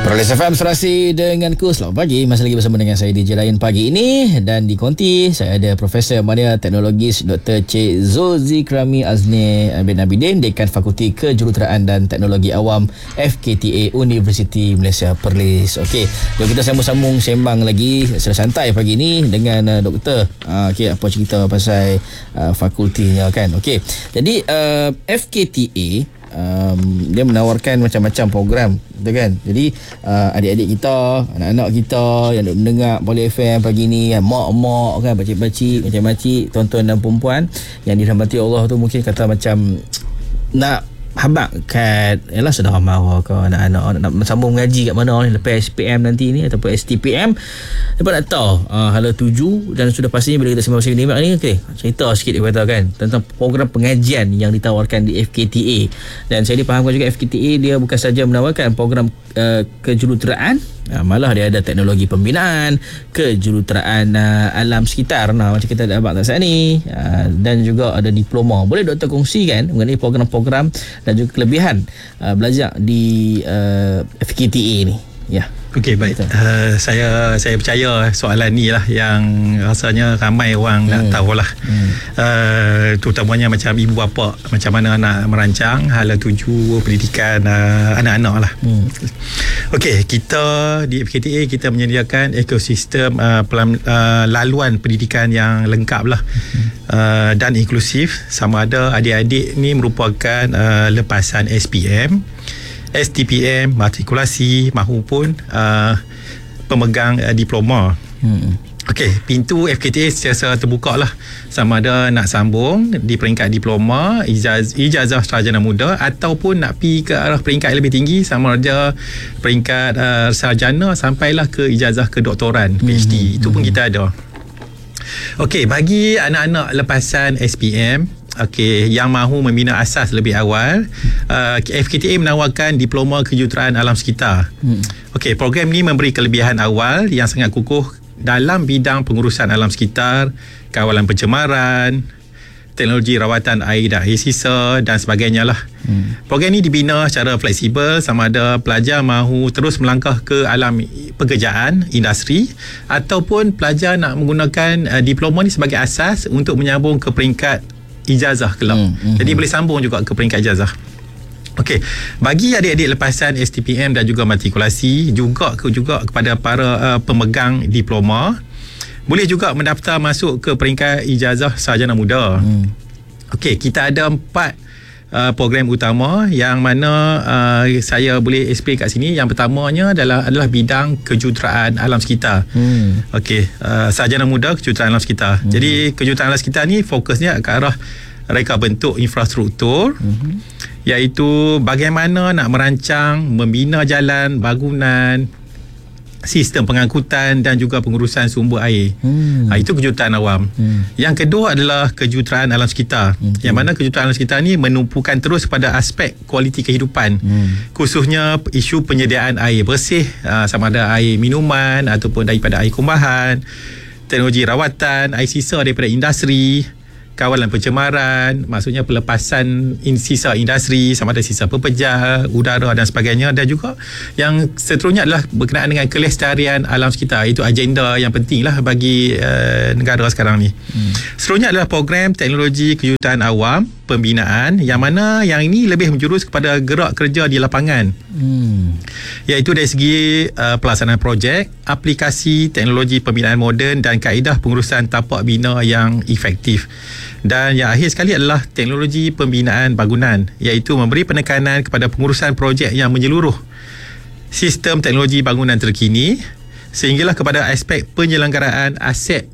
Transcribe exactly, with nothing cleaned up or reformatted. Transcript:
Perlis F M serasi denganku. Selamat pagi. Masih lagi bersama dengan saya D J Lain pagi ini. Dan di konti saya ada Profesor Mania Teknologis Doktor Cik Zulzikrami Azni bin Abidin, Dekan Fakulti Kejuruteraan dan Teknologi Awam F K T A Universiti Malaysia Perlis. Okey, jom kita sambung-sambung sembang lagi secara santai pagi ini dengan uh, Doktor. Uh, Okey, apa cerita pasal uh, fakultinya kan. Okey, jadi uh, F K T A Um, dia menawarkan macam-macam program, betul kan? Jadi uh, adik-adik kita, anak-anak kita yang duk mendengar Perlis F M pagi ni, mak-mak kan, pakcik-pakcik, macam-macam, tuan-tuan dan perempuan yang dirahmati Allah tu, mungkin kata macam nak habaq kat, yalah saudara mara ke anak-anak nak, nak sambung mengaji kat mana ni lepas S P M nanti ni ataupun S T P M, dapat nak tahu uh, hala tuju. Dan sudah pastinya bila kita sembang pasal ni ni, okay, cerita sikit dia kata kan tentang program pengajian yang ditawarkan di F K T A. Dan saya dipahamkan juga F K T A dia bukan saja menawarkan program uh, kejuruteraan, uh, malah dia ada teknologi pembinaan kejuruteraan uh, alam sekitar, nah macam kita ada abang tak saat ni, uh, dan juga ada diploma. Boleh doktor kongsikan mengenai program-program dan juga kelebihan uh, belajar di uh, F K T A ni? Ya. Okey, baik. Uh, saya saya percaya soalan ni lah yang rasanya ramai orang hmm. nak tahulah. Hmm. Uh, terutamanya macam ibu bapa, macam mana nak merancang hala tuju pendidikan uh, anak-anak lah. Hmm. Okey, kita di F K T A kita menyediakan ekosistem uh, pelam, uh, laluan pendidikan yang lengkap lah. Hmm. Uh, dan inklusif, sama ada adik-adik ni merupakan uh, lepasan S P M, S T P M, matrikulasi mahupun uh, pemegang uh, diploma. Hmm. Okey, pintu F K T A secara terbuka lah, sama ada nak sambung di peringkat diploma, ijaz, ijazah sarjana muda, ataupun nak pergi ke arah peringkat yang lebih tinggi, sama ada peringkat uh, sarjana sampailah ke ijazah kedoktoran, P H D. Hmm. Itu pun kita ada. Okey, bagi anak-anak lepasan S P M, okey, yang mahu membina asas lebih awal, uh, F K T A menawarkan diploma kejuruteraan alam sekitar. Hmm. Okey, program ni memberi kelebihan awal yang sangat kukuh dalam bidang pengurusan alam sekitar, kawalan pencemaran, teknologi rawatan air dan air sisa dan sebagainya lah. Hmm. Program ni dibina secara fleksibel, sama ada pelajar mahu terus melangkah ke alam pekerjaan, industri, ataupun pelajar nak menggunakan uh, diploma ni sebagai asas untuk menyambung ke peringkat ijazah kelab. Hmm, hmm, Jadi hmm. boleh sambung juga ke peringkat ijazah. Okey, bagi adik-adik lepasan S T P M dan juga matrikulasi, juga ke juga kepada para uh, pemegang diploma, boleh juga mendaftar masuk ke peringkat ijazah sarjana muda. Hmm. Okey, kita ada empat uh, program utama yang mana uh, saya boleh explain kat sini. Yang pertamanya adalah adalah bidang kejuruteraan alam sekitar. Hmm. Okey, uh, sarjana muda kejuruteraan alam sekitar. Hmm. Jadi kejuruteraan alam sekitar ni fokusnya ke arah reka bentuk infrastruktur, hmm. iaitu bagaimana nak merancang, membina jalan, bangunan, sistem pengangkutan dan juga pengurusan sumber air. Hmm. Ha, itu kejuruteraan awam. Hmm. Yang kedua adalah kejuruteraan alam sekitar. Hmm. Yang mana kejuruteraan alam sekitar ni menumpukan terus pada aspek kualiti kehidupan. Hmm. Khususnya isu penyediaan air bersih, uh, sama ada air minuman ataupun daripada air kumbahan, teknologi rawatan, air sisa daripada industri, kawalan pencemaran, maksudnya pelepasan in sisa industri, sama ada sisa pepejal, udara dan sebagainya. Dan juga yang seterusnya adalah berkenaan dengan kelestarian alam sekitar. Itu agenda yang penting lah bagi uh, negara sekarang ni. Hmm. Seterusnya adalah program teknologi kejuruteraan awam pembinaan, yang mana yang ini lebih menjurus kepada gerak kerja di lapangan. Hmm. Iaitu dari segi uh, pelaksanaan projek, aplikasi teknologi pembinaan moden dan kaedah pengurusan tapak bina yang efektif. Dan yang akhir sekali adalah teknologi pembinaan bangunan, iaitu memberi penekanan kepada pengurusan projek yang menyeluruh, sistem teknologi bangunan terkini, sehinggalah kepada aspek penyelenggaraan aset